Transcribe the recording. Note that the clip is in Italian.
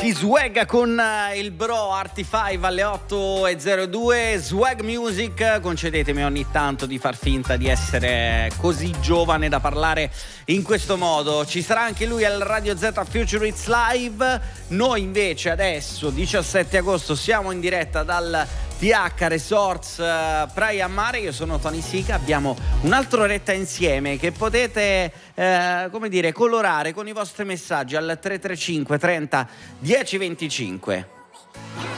Di Swag con il bro Arti5 alle 8:02. Swag Music, concedetemi ogni tanto di far finta di essere così giovane da parlare in questo modo. Ci sarà anche lui al Radio Z Future It's Live. Noi invece adesso 17 agosto siamo in diretta dal TH Resorts Praia a Mare. Io sono Tony Sica, abbiamo un'altra oretta insieme che potete colorare con i vostri messaggi al 335 30 10 25.